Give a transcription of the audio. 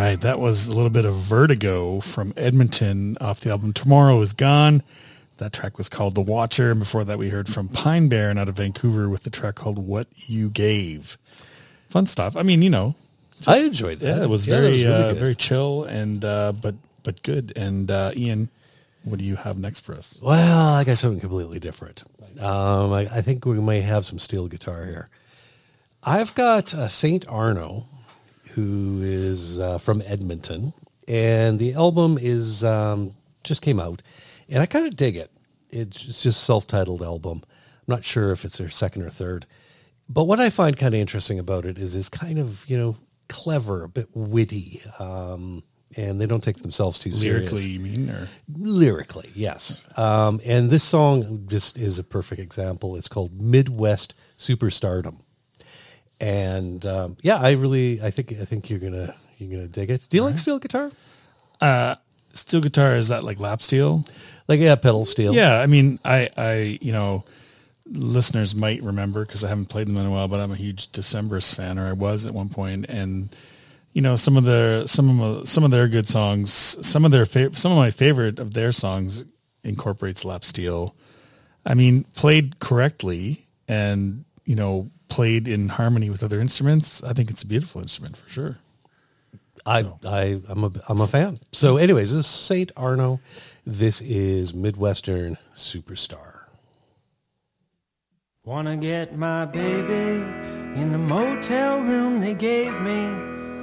right, that was a little bit of Vertigo from Edmonton off the album Tomorrow Is Gone. That track was called The Watcher. And before that, we heard from Pine Barren out of Vancouver with the track called What You Gave. Fun stuff. I mean, I enjoyed that. Yeah, it was very really very chill and but good. And Ian, what do you have next for us? Well, I got something completely different. I think we may have some steel guitar here. I've got Saint Arno, who is from Edmonton, and the album is just came out, and I kind of dig it. It's just a self-titled album. I'm not sure if it's their second or third, but what I find kind of interesting about it is kind of clever, a bit witty, and they don't take themselves too serious. Lyrically, you mean? Or? Lyrically, yes. And this song just is a perfect example. It's called Midwest Superstardom. And I think you're gonna dig it. Do you like steel guitar? Steel guitar, is that like lap steel? Like pedal steel. Yeah, I mean, I listeners might remember because I haven't played them in a while, but I'm a huge Decemberist fan, or I was at one point, and some of their good songs, some of my favorite of their songs incorporates lap steel. I mean, played correctly and played in harmony with other instruments. I think it's a beautiful instrument for sure. I'm a fan. So anyways, this is Saint Arno. This is Midwestern Superstar. Wanna get my baby in the motel room they gave me.